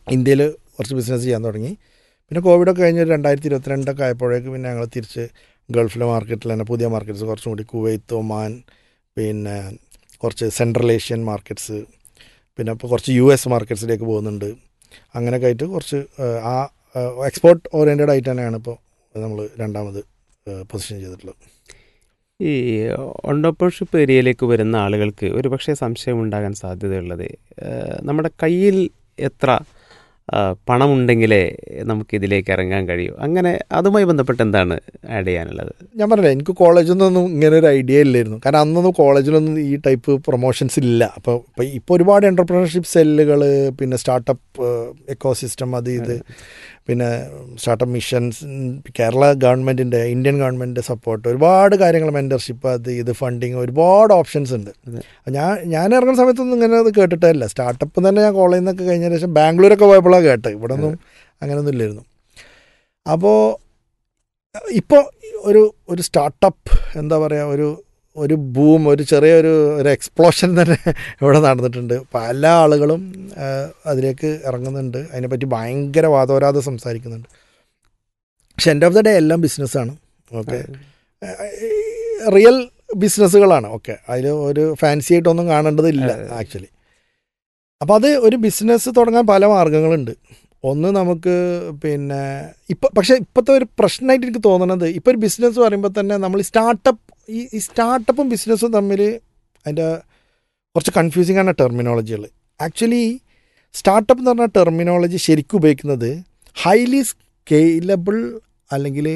ഇന്ത്യയിൽ കുറച്ച് ബിസിനസ് ചെയ്യാൻ തുടങ്ങി. പിന്നെ കോവിഡൊക്കെ കഴിഞ്ഞ് 2022 ആയപ്പോഴേക്ക് പിന്നെ ഞങ്ങൾ തിരിച്ച് ഗൾഫിലെ മാർക്കറ്റിൽ തന്നെ പുതിയ മാർക്കറ്റ്സ് കുറച്ചും കൂടി കുവൈത്ത്, ഒമാൻ, പിന്നെ കുറച്ച് സെൻട്രൽ ഏഷ്യൻ മാർക്കറ്റ്സ്, പിന്നെ ഇപ്പോൾ കുറച്ച് US മാർക്കറ്റ്സിലേക്ക് പോകുന്നുണ്ട്. അങ്ങനെയൊക്കെ ആയിട്ട് കുറച്ച് ആ എക്സ്പോർട്ട് ഓറിയൻറ്റഡ് ആയിട്ട് തന്നെയാണ് ഇപ്പോൾ നമ്മൾ രണ്ടാമത് പൊസിഷൻ ചെയ്തിട്ടുള്ളത്. ഈ ഓണ്ടർപ്രണർഷിപ്പ് ഏരിയയിലേക്ക് വരുന്ന ആളുകൾക്ക് ഒരു പക്ഷേ സംശയം ഉണ്ടാകാൻ സാധ്യതയുള്ളത്, നമ്മുടെ കയ്യിൽ എത്ര പണമുണ്ടെങ്കിലേ നമുക്കിതിലേക്ക് ഇറങ്ങാൻ കഴിയൂ, അങ്ങനെ അതുമായി ബന്ധപ്പെട്ട് എന്താണ് ആഡ് ചെയ്യാനുള്ളത്? ഞാൻ പറഞ്ഞില്ല, എനിക്ക് കോളേജിൽ നിന്നൊന്നും ഇങ്ങനെ ഒരു ഐഡിയ ഇല്ലായിരുന്നു. കാരണം അന്നൊന്നും കോളേജിലൊന്നും ഈ ടൈപ്പ് പ്രൊമോഷൻസ് ഇല്ല. ഇപ്പോൾ ഒരുപാട് എൻ്റർപ്രണർഷിപ്പ് സെല്ലുകൾ, പിന്നെ സ്റ്റാർട്ടപ്പ് എക്കോസിസ്റ്റം, അത് ഇത്, പിന്നെ സ്റ്റാർട്ടപ്പ് മിഷൻസ്, കേരള ഗവൺമെൻറ്റിൻ്റെ, ഇന്ത്യൻ ഗവൺമെൻറ്റിൻ്റെ സപ്പോർട്ട്, ഒരുപാട് കാര്യങ്ങൾ, മെൻറ്റർഷിപ്പ്, അത് ഇത്, ഫണ്ടിങ്, ഒരുപാട് ഓപ്ഷൻസ് ഉണ്ട്. ഞാൻ ഇറങ്ങുന്ന സമയത്തൊന്നും ഇങ്ങനെ അത് കേട്ടിട്ടില്ല. സ്റ്റാർട്ടപ്പ് തന്നെ ഞാൻ കോളേജിൽ നിന്നൊക്കെ കഴിഞ്ഞ ശേഷം ബാംഗ്ലൂരൊക്കെ പോയപ്പോഴാണ് കേട്ടത്. ഇവിടെ ഒന്നും അങ്ങനെയൊന്നും ഇല്ലായിരുന്നു. അപ്പോൾ ഇപ്പോൾ ഒരു സ്റ്റാർട്ടപ്പ് എന്താ പറയുക, ഒരു ബൂം, ഒരു ചെറിയൊരു എക്സ്പ്ലോഷൻ തന്നെ ഇവിടെ നടന്നിട്ടുണ്ട്. പല ആളുകളും അതിലേക്ക് ഇറങ്ങുന്നുണ്ട്, അതിനെപ്പറ്റി ഭയങ്കര വാദോരാതെ സംസാരിക്കുന്നുണ്ട്. പക്ഷെ എൻഡ് ഓഫ് ദ ഡേ എല്ലാം ബിസിനസ്സാണ്. Okay, real ബിസിനസ്സുകളാണ്. ഓക്കെ, അതിൽ ഒരു ഫാൻസി ആയിട്ടൊന്നും കാണേണ്ടതില്ല ആക്ച്വലി. അപ്പോൾ അത് ഒരു ബിസിനസ് തുടങ്ങാൻ പല മാർഗ്ഗങ്ങളുണ്ട്. ഒന്ന് നമുക്ക് പിന്നെ പക്ഷേ ഇപ്പോഴത്തെ ഒരു പ്രശ്നമായിട്ട് എനിക്ക് തോന്നുന്നത്, ഇപ്പോൾ ഒരു ബിസിനസ് പറയുമ്പോൾ തന്നെ നമ്മൾ ഈ സ്റ്റാർട്ടപ്പും ബിസിനസ്സും തമ്മിൽ അതിൻ്റെ കുറച്ച് കൺഫ്യൂസിങ് ആണ് ടെർമിനോളജികൾ. ആക്ച്വലി സ്റ്റാർട്ടപ്പ് എന്ന് പറഞ്ഞാൽ ടെർമിനോളജി ശരിക്കും ഉപയോഗിക്കുന്നത് ഹൈലി സ്കെയിലബിൾ, അല്ലെങ്കിൽ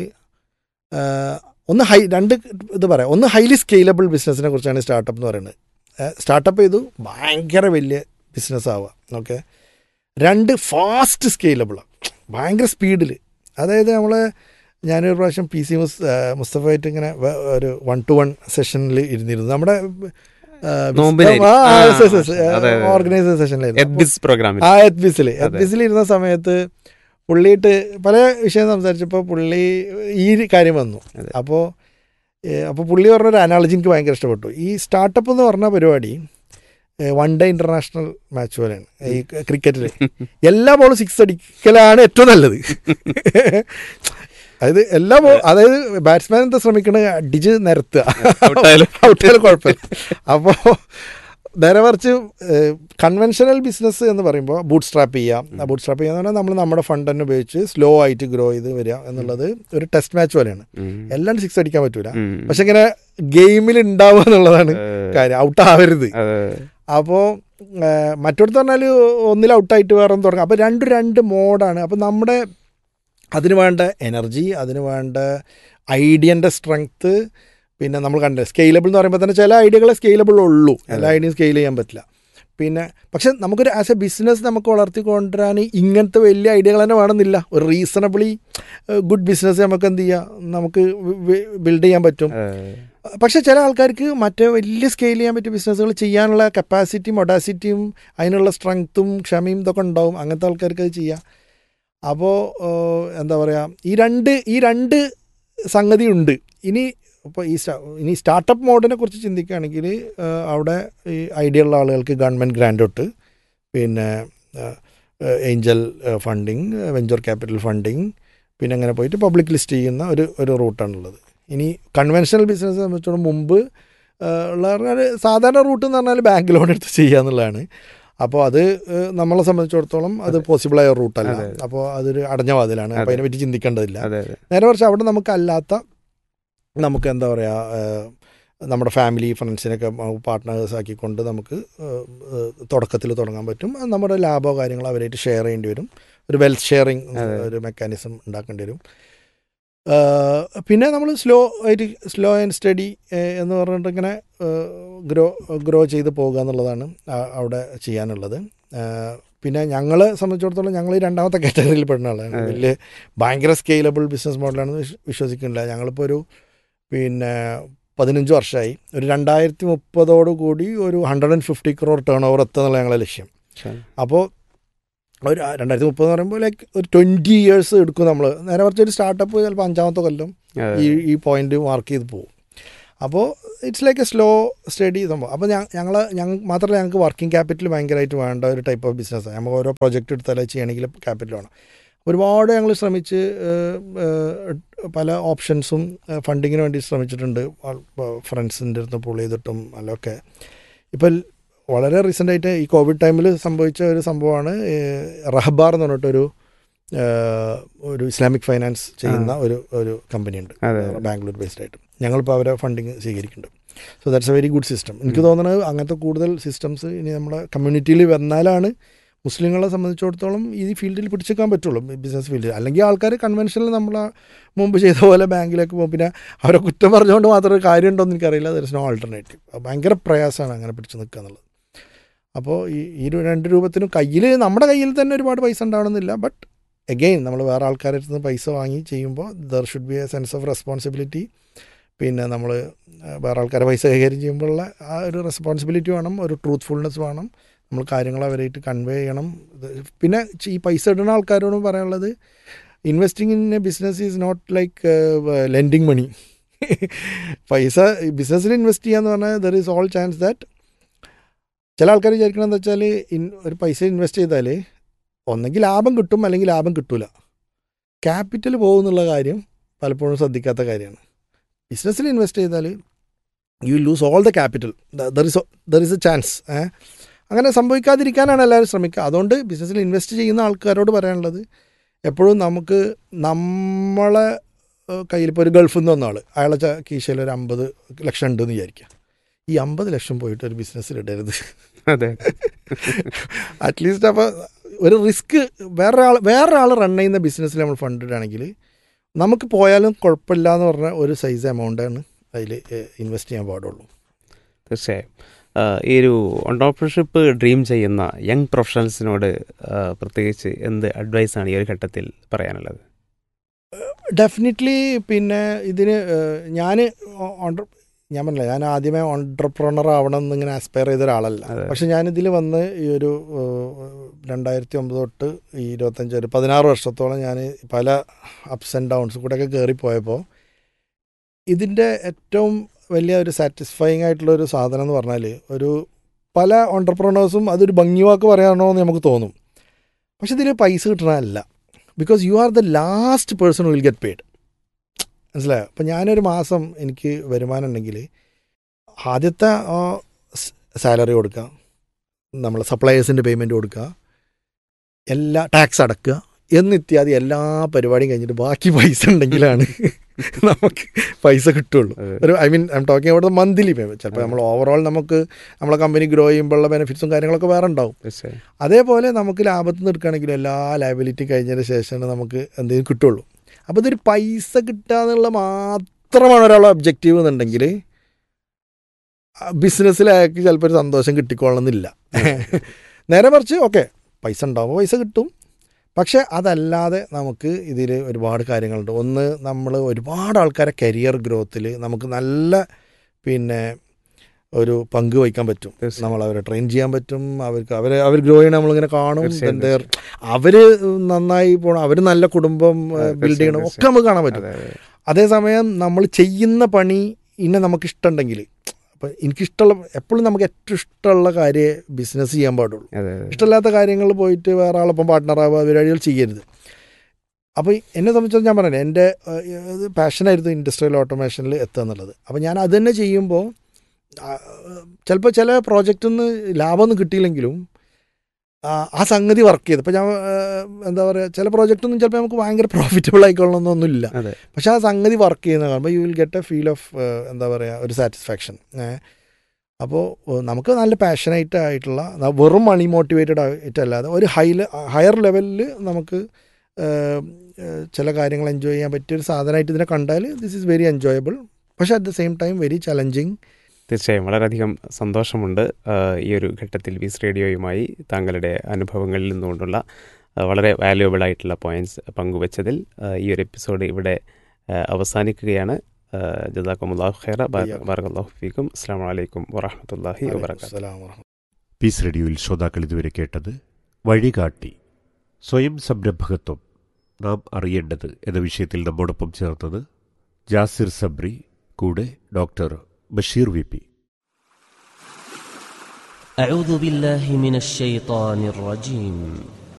രണ്ട് ഇത് പറയാം. ഒന്ന് ഹൈലി സ്കെയിലബിൾ ബിസിനസ്സിനെ കുറിച്ചാണ് സ്റ്റാർട്ടപ്പ് എന്ന് പറയുന്നത്. സ്റ്റാർട്ടപ്പ് ചെയ്തു ഭയങ്കര വലിയ ബിസിനസ് ആവുക. ഓക്കെ, രണ്ട് ഫാസ്റ്റ് സ്കെയിലബിളാണ്, ഭയങ്കര സ്പീഡിൽ. അതായത് ഞാനൊരു പ്രാവശ്യം PC മുസ്തഫയായിട്ട് ഇങ്ങനെ ഒരു 1-to-1 സെഷനിൽ ഇരുന്നിരുന്നു. നമ്മുടെ ഓർഗനൈസേഷൻ സെഷനിലായിരുന്നു. എത്ബിസിൽ ഇരുന്ന സമയത്ത് പുള്ളിയിട്ട് പല വിഷയം സംസാരിച്ചപ്പോൾ പുള്ളി ഈ കാര്യം വന്നു. അപ്പോൾ പുള്ളി പറഞ്ഞൊരു അനാളജി എനിക്ക് ഭയങ്കര ഇഷ്ടപ്പെട്ടു. ഈ സ്റ്റാർട്ടപ്പ് എന്ന് പറഞ്ഞ പരിപാടി 1 ഡേ ഇൻ്റർനാഷണൽ മാച്ച് പോലെയാണ്. ഈ ക്രിക്കറ്റിൽ എല്ലാ ബോളും 6 അടിക്കലാണ് ഏറ്റവും നല്ലത്. അതായത് ബാറ്റ്സ്മാൻ എന്താ ശ്രമിക്കണത്, അടിച്ച് നിരത്തുക, ഔട്ടായാലും കുഴപ്പമില്ല. അപ്പോൾ നേരെ മറിച്ച് കൺവെൻഷനൽ ബിസിനസ് എന്ന് പറയുമ്പോൾ ബൂട്ട് സ്ട്രാപ്പ് ചെയ്യാം. ബൂട്ട് സ്ട്രാപ്പ് ചെയ്യാന്ന് പറഞ്ഞാൽ നമ്മൾ നമ്മുടെ ഫണ്ട് തന്നെ ഉപയോഗിച്ച് സ്ലോ ആയിട്ട് ഗ്രോ ചെയ്ത് വരിക എന്നുള്ളത് ഒരു ടെസ്റ്റ് മാച്ച് പോലെയാണ്. എല്ലാം 6 അടിക്കാൻ പറ്റൂല, പക്ഷെ ഇങ്ങനെ ഗെയിമിൽ ഉണ്ടാവുക എന്നുള്ളതാണ് കാര്യം. ഔട്ടാവരുത്. അപ്പോൾ മറ്റൊരു പറഞ്ഞാൽ ഒന്നിൽ ഔട്ടായിട്ട് വേറെ ഒന്ന് തുടങ്ങാം. അപ്പോൾ രണ്ട് മോഡാണ്. അപ്പോൾ നമ്മുടെ അതിന് വേണ്ട എനർജി, അതിന് വേണ്ട ഐഡിയൻ്റെ സ്ട്രെങ്ത്ത്, പിന്നെ നമ്മൾ കണ്ടത് സ്കെയിലബിൾ എന്ന് പറയുമ്പോൾ തന്നെ ചില ഐഡിയകളെ സ്കെയിലബിൾ ഉള്ളൂ, എല്ലാ ഐഡിയയും സ്കെയിൽ ചെയ്യാൻ പറ്റില്ല. പിന്നെ പക്ഷെ നമുക്കൊരു ആസ് എ ബിസിനസ് നമുക്ക് വളർത്തിക്കൊണ്ടുവരാൻ ഇങ്ങനത്തെ വലിയ ഐഡിയകൾ തന്നെ വേണമെന്നില്ല. ഒരു റീസണബിളി ഗുഡ് ബിസിനസ് നമുക്ക് എന്ത് ചെയ്യാം, നമുക്ക് ബിൽഡ് ചെയ്യാൻ പറ്റും. പക്ഷേ ചില ആൾക്കാർക്ക് മറ്റേ വലിയ സ്കെയിൽ ചെയ്യാൻ പറ്റിയ ബിസിനസ്സുകൾ ചെയ്യാനുള്ള കപ്പാസിറ്റിയും ഒഡാസിറ്റിയും അതിനുള്ള സ്ട്രെങ്ത്തും ക്ഷമയും ഇതൊക്കെ ഉണ്ടാവും. അങ്ങനത്തെ ആൾക്കാർക്ക് അത് ചെയ്യാം. അപ്പോൾ എന്താ പറയുക, ഈ രണ്ട് സംഗതി ഉണ്ട്. ഇനി സ്റ്റാർട്ടപ്പ് മോഡിനെ കുറിച്ച് ചിന്തിക്കുകയാണെങ്കിൽ അവിടെ ഈ ഐഡിയ ഉള്ള ആളുകൾക്ക് ഗവൺമെൻറ് ഗ്രാൻഡ് തൊട്ട്, പിന്നെ Angel funding, venture capital funding, പിന്നെ അങ്ങനെ പോയിട്ട് പബ്ലിക് ലിസ്റ്റ് ചെയ്യുന്ന ഒരു റൂട്ടാണുള്ളത്. ഇനി കൺവെൻഷണൽ ബിസിനസ് സംബന്ധിച്ചോളം മുമ്പ് ഉള്ള സാധാരണ റൂട്ട് എന്ന് പറഞ്ഞാൽ ബാങ്ക് ലോൺ എടുത്ത് ചെയ്യുക എന്നുള്ളതാണ്. അപ്പോൾ അത് നമ്മളെ സംബന്ധിച്ചിടത്തോളം അത് പോസിബിളായ റൂട്ടല്ല. അപ്പോൾ അതൊരു അടഞ്ഞ വാതിലാണ്. അപ്പോൾ അതിനെപ്പറ്റി ചിന്തിക്കേണ്ടതില്ല. നേരെ കുറച്ച് അവിടെ നമുക്ക് എന്താ പറയുക, നമ്മുടെ ഫാമിലി ഫ്രണ്ട്സിനൊക്കെ പാർട്ട്നേഴ്സ് ആക്കിക്കൊണ്ട് നമുക്ക് തുടക്കത്തിൽ തുടങ്ങാൻ പറ്റും. നമ്മുടെ ലാഭമോ കാര്യങ്ങളോ അവരായിട്ട് ഷെയർ ചെയ്യേണ്ടി വരും. ഒരു വെൽത്ത് ഷെയറിങ് ഒരു മെക്കാനിസം ഉണ്ടാക്കേണ്ടി വരും. പിന്നെ നമ്മൾ സ്ലോ ആൻഡ് സ്റ്റഡി എന്ന് പറഞ്ഞിട്ട് ഇങ്ങനെ ഗ്രോ ചെയ്ത് പോകുക എന്നുള്ളതാണ് അവിടെ ചെയ്യാനുള്ളത്. പിന്നെ ഞങ്ങളെ സംബന്ധിച്ചിടത്തോളം ഞങ്ങൾ ഈ രണ്ടാമത്തെ കാറ്റഗറിയിൽ പെടുന്ന ആളാണ്. വലിയ ഭയങ്കര സ്കെയിലബിൾ ബിസിനസ് മോഡലാണെന്ന് വിശ്വസിക്കുന്നില്ല. ഞങ്ങളിപ്പോൾ ഒരു 15 വർഷമായി. ഒരു 2030 ഒരു 150 crore ടേൺ ഓവർ എത്തുന്നുള്ള ഞങ്ങളെ ലക്ഷ്യം. അപ്പോൾ ഒരു 2030 എന്ന് പറയുമ്പോൾ ഒരു 20 years എടുക്കും നമ്മൾ. നേരെ കുറച്ച് ഒരു സ്റ്റാർട്ടപ്പ് ചിലപ്പോൾ 5ാമത്തെ കൊല്ലം ഈ പോയിന്റ് മാർക്ക് ചെയ്ത് പോകും. അപ്പോൾ it's like A slow steady സംഭവം. അപ്പോൾ മാത്രമല്ല ഞങ്ങൾക്ക് വർക്കിംഗ് ക്യാപിറ്റൽ ഭയങ്കരമായിട്ട് വേണ്ട ഒരു ടൈപ്പ് ഓഫ് ബിസിനസ്സാണ്. നമുക്ക് ഓരോ പ്രൊജക്റ്റ് എടുത്താൽ ചെയ്യണമെങ്കിൽ ക്യാപിറ്റൽ വേണം. ഒരുപാട് ഞങ്ങൾ ശ്രമിച്ച് പല ഓപ്ഷൻസും ഫണ്ടിങ്ങിന് വേണ്ടി ശ്രമിച്ചിട്ടുണ്ട്. ഫ്രണ്ട്സിൻ്റെ അടുത്ത് പുൾ ചെയ്തിട്ടും അല്ലൊക്കെ. ഇപ്പം വളരെ റീസെൻ്റായിട്ട് ഈ കോവിഡ് ടൈമിൽ സംഭവിച്ച ഒരു സംഭവമാണ് റഹ്ബാർ എന്ന് പറഞ്ഞിട്ടൊരു ഇസ്ലാമിക് ഫൈനാൻസ് ചെയ്യുന്ന ഒരു കമ്പനിയുണ്ട് ബാംഗ്ലൂർ ബേസ്ഡ് ആയിട്ട്. ഞങ്ങളിപ്പോൾ അവരെ ഫണ്ടിങ് സ്വീകരിക്കുന്നുണ്ട്. So that's A very good system. എനിക്ക് തോന്നുന്നത് അങ്ങനത്തെ കൂടുതൽ സിസ്റ്റംസ് ഇനി നമ്മുടെ കമ്മ്യൂണിറ്റിയിൽ വന്നാലാണ് മുസ്ലിങ്ങളെ സംബന്ധിച്ചിടത്തോളം ഈ ഫീൽഡിൽ പിടിച്ചെടുക്കാൻ പറ്റുള്ളൂ, ബിസിനസ് ഫീൽഡിൽ. അല്ലെങ്കിൽ ആൾക്കാർ കൺവെൻഷനിൽ നമ്മൾ മുമ്പ് ചെയ്ത പോലെ ബാങ്കിലേക്ക് പോകും. പിന്നെ അവരെ കുറ്റം പറഞ്ഞുകൊണ്ട് മാത്രം ഒരു കാര്യമുണ്ടോ എന്ന് എനിക്കറിയില്ല. There is no alternative. ഭയങ്കര പ്രയാസമാണ് അങ്ങനെ പിടിച്ച് നിൽക്കുക എന്നുള്ളത്. അപ്പോൾ ഈ രണ്ട് രൂപത്തിനും നമ്മുടെ കയ്യിൽ തന്നെ ഒരുപാട് പൈസ ഉണ്ടാവണമെന്നില്ല. ബട്ട് അഗെയിൻ നമ്മൾ വേറെ ആൾക്കാരുടെ അടുത്ത് നിന്ന് പൈസ വാങ്ങി ചെയ്യുമ്പോൾ there should be A sense of responsibility. പിന്നെ നമ്മൾ വേറെ ആൾക്കാരെ പൈസ കൈകാര്യം ചെയ്യുമ്പോഴുള്ള ആ ഒരു റെസ്പോൺസിബിലിറ്റി വേണം, ഒരു ട്രൂത്ത്ഫുൾനെസ് വേണം. നമ്മൾ കാര്യങ്ങൾ അവരായിട്ട് കൺവേ ചെയ്യണം. പിന്നെ ഈ പൈസ ഇടുന്ന ആൾക്കാരോട് പറയാനുള്ളത്, investing in A business is not like lending മണി. പൈസ ബിസിനസ്സിൽ ഇൻവെസ്റ്റ് ചെയ്യാന്ന് പറഞ്ഞാൽ there is all chance that ചില ആൾക്കാർ വിചാരിക്കണമെന്ന് വെച്ചാൽ ഒരു പൈസ ഇൻവെസ്റ്റ് ചെയ്താൽ ഒന്നെങ്കിൽ ലാഭം കിട്ടും അല്ലെങ്കിൽ ലാഭം കിട്ടില്ല. ക്യാപിറ്റൽ പോകുന്നുള്ള കാര്യം പലപ്പോഴും ശ്രദ്ധിക്കാത്ത കാര്യമാണ്. ബിസിനസ്സിൽ ഇൻവെസ്റ്റ് ചെയ്താൽ you lose all the capital. There is A chance. അങ്ങനെ സംഭവിക്കാതിരിക്കാനാണ് എല്ലാവരും ശ്രമിക്കുക. അതുകൊണ്ട് ബിസിനസ്സിൽ ഇൻവെസ്റ്റ് ചെയ്യുന്ന ആൾക്കാരോട് പറയാനുള്ളത്, എപ്പോഴും നമ്മളെ കയ്യിൽ ഇപ്പോൾ ഒരു ഗൾഫിൽ നിന്ന് വന്ന ആൾ, അയാളെ കീശയിൽ ഒരു 50 ലക്ഷം ഉണ്ടെന്ന് വിചാരിക്കുക. ഈ 50 ലക്ഷം പോയിട്ട് ഒരു ബിസിനസ്സിൽ ഇടരുത്. അതെ, അറ്റ്ലീസ്റ്റ് അപ്പോൾ ഒരു റിസ്ക് വേറൊരാൾ റൺ ചെയ്യുന്ന ബിസിനസ്സിൽ നമ്മൾ ഫണ്ട് ഇടുകയാണെങ്കിൽ നമുക്ക് പോയാലും കുഴപ്പമില്ല എന്ന് പറഞ്ഞ ഒരു സൈസ് എമൗണ്ടാണ് അതിൽ ഇൻവെസ്റ്റ് ചെയ്യാൻ പാടുള്ളൂ. തീർച്ചയായും ഈ ഒരു ഓൺട്രപ്രണർഷിപ്പ് ഡ്രീം ചെയ്യുന്ന യങ് പ്രൊഫഷണൽസിനോട് പ്രത്യേകിച്ച് എന്ത് അഡ്വൈസാണ് ഈ ഒരു ഘട്ടത്തിൽ പറയാനുള്ളത്? ഡെഫിനറ്റ്ലി പിന്നെ ഇതിന് ഞാൻ പറഞ്ഞില്ല, ഞാൻ ആദ്യമേ ഓൺട്രപ്രണർ ആവണം എന്നിങ്ങനെ ആസ്പയർ ചെയ്ത ഒരാളല്ല. പക്ഷെ ഞാനിതിൽ വന്ന് ഈ ഒരു 2009 തൊട്ട് 16 വർഷത്തോളം ഞാൻ പല അപ്സ് ആൻഡ് ഡൗൺസ് കൂടെയൊക്കെ കയറിപ്പോയപ്പോൾ ഇതിൻ്റെ ഏറ്റവും വലിയ ഒരു സാറ്റിസ്ഫൈങ് ആയിട്ടുള്ളൊരു സാധനം എന്ന് പറഞ്ഞാൽ, പല ഓൺട്രപ്രണേഴ്സും അതൊരു ഭംഗിവാക്ക് പറയാണോ എന്ന് നമുക്ക് തോന്നും. പക്ഷെ ഇതിൽ പൈസ കിട്ടണമല്ല. Because you are the last person will get paid. മനസ്സിലായോ? അപ്പോൾ ഞാനൊരു മാസം എനിക്ക് വരുമാനം ഉണ്ടെങ്കിൽ ആദ്യത്തെ സാലറി കൊടുക്കുക, നമ്മൾ സപ്ലയേഴ്സിൻ്റെ പേയ്മെൻറ്റ് കൊടുക്കുക, എല്ലാ ടാക്സ് അടക്കുക എന്നിത്യാദി എല്ലാ പരിപാടിയും കഴിഞ്ഞിട്ട് ബാക്കി പൈസ ഉണ്ടെങ്കിലാണ് നമുക്ക് പൈസ കിട്ടുള്ളൂ. I am talking about the monthly payment. ചിലപ്പോൾ നമ്മൾ ഓവറോൾ നമ്മളെ കമ്പനി ഗ്രോ ചെയ്യുമ്പോഴുള്ള ബെനിഫിറ്റ്സും കാര്യങ്ങളൊക്കെ വേറെ ഉണ്ടാവും. അതേപോലെ നമുക്ക് ലാഭത്തിൽ നിന്ന് എടുക്കുകയാണെങ്കിലും എല്ലാ ലയബിലിറ്റി കഴിഞ്ഞതിന് ശേഷമാണ് നമുക്ക് എന്തെങ്കിലും കിട്ടുള്ളൂ. അപ്പോൾ ഇതൊരു പൈസ കിട്ടുക എന്നുള്ള മാത്രമാണ് ഒരാളുടെ ഒബ്ജക്റ്റീവ് എന്നുണ്ടെങ്കിൽ ബിസിനസ്സിൽ അയാൾക്ക് ചിലപ്പോൾ ഒരു സന്തോഷം കിട്ടിക്കൊള്ളണമെന്നില്ല. നേരെ മറിച്ച് ഓക്കെ, പൈസ ഉണ്ടാകുമ്പോൾ പൈസ കിട്ടും. പക്ഷേ അതല്ലാതെ നമുക്ക് ഇതിൽ ഒരുപാട് കാര്യങ്ങളുണ്ട്. ഒന്ന്, നമ്മൾ ഒരുപാട് ആൾക്കാരെ കരിയർ ഗ്രോത്തിൽ നമുക്ക് നല്ല ഒരു പങ്ക് വഹിക്കാൻ പറ്റും. നമ്മൾ അവരെ ട്രെയിൻ ചെയ്യാൻ പറ്റും. അവർ ഗ്രോ ചെയ്യണം, നമ്മളിങ്ങനെ കാണും. അവർ നന്നായി പോകണം, അവർ നല്ല കുടുംബം ബിൽഡ് ചെയ്യണം, ഒക്കെ നമുക്ക് കാണാൻ പറ്റും. അതേസമയം നമ്മൾ ചെയ്യുന്ന പണി നമുക്കിഷ്ടമുണ്ടെങ്കിൽ, അപ്പം എനിക്കിഷ്ടമുള്ള, എപ്പോഴും നമുക്ക് ഏറ്റവും ഇഷ്ടമുള്ള കാര്യം ബിസിനസ് ചെയ്യാൻ പാടുള്ളൂ. ഇഷ്ടമില്ലാത്ത കാര്യങ്ങൾ പോയിട്ട് വേറെ ആളൊപ്പം പാർട്ട്ണറാവുക, പരിപാടികൾ ചെയ്യരുത്. അപ്പോൾ എന്നെ സംബന്ധിച്ച് ഞാൻ പറഞ്ഞില്ലേ, എൻ്റെ പാഷനായിരുന്നു ഇൻഡസ്ട്രിയൽ ഓട്ടോമേഷനിൽ എത്തുക എന്നുള്ളത്. അപ്പോൾ ഞാൻ അത് തന്നെ ചെയ്യുമ്പോൾ ചിലപ്പോൾ ചില പ്രോജക്റ്റിൽ നിന്ന് ലാഭമൊന്നും കിട്ടിയില്ലെങ്കിലും ആ സംഗതി വർക്ക് ചെയ്ത്, ഇപ്പോൾ ഞാൻ എന്താ പറയുക, ചില പ്രോജക്റ്റൊന്നും ചിലപ്പോൾ നമുക്ക് ഭയങ്കര പ്രോഫിറ്റബിൾ ആയിക്കൊള്ളണമെന്നൊന്നുമില്ല. പക്ഷേ ആ സംഗതി വർക്ക് ചെയ്യുന്ന കാണുമ്പോൾ you will get A feel of എന്താ പറയുക, ഒരു സാറ്റിസ്ഫാക്ഷൻ. അപ്പോൾ നമുക്ക് നല്ല പാഷനേറ്റ് ആയിട്ടുള്ള, വെറും മണി മോട്ടിവേറ്റഡ് ആയിട്ടല്ലാതെ ഒരു ഹയർ ലെവലിൽ നമുക്ക് ചില കാര്യങ്ങൾ എൻജോയ് ചെയ്യാൻ പറ്റിയൊരു സാധനമായിട്ട് ഇതിനെ കണ്ടാൽ ദിസ് ഈസ് വെരി എൻജോയബിൾ. പക്ഷേ at the same time very challenging. തീർച്ചയായും വളരെയധികം സന്തോഷമുണ്ട് ഈ ഒരു ഘട്ടത്തിൽ പീസ് റേഡിയോയുമായി താങ്കളുടെ അനുഭവങ്ങളിൽ നിന്നുകൊണ്ടുള്ള വളരെ വാല്യുവബിൾ ആയിട്ടുള്ള പോയിൻറ്റ്സ് പങ്കുവച്ചതിൽ. ഈ ഒരു എപ്പിസോഡ് ഇവിടെ അവസാനിക്കുകയാണ്. ജസാക്കുമുല്ലാഹു ഖൈറ, ബറകല്ലാഹു ഫീക്കും. അസ്സലാമു അലൈക്കും വറഹ്മത്തുള്ളാഹി വബറകാതുഹു. പീസ് റേഡിയോയിൽ ശ്രോതാക്കൾ ഇതുവരെ കേട്ടത് വഴികാട്ടി, സ്വയം സംരംഭകത്വം നാം അറിയേണ്ടത് എന്ന വിഷയത്തിൽ നമ്മോടൊപ്പം ചേർന്നത് ജാസിർ സബ്രി, കൂടെ ഡോക്ടർ ബഷീർ വി പി. أعوذ بالله من الشيطان الرجيم.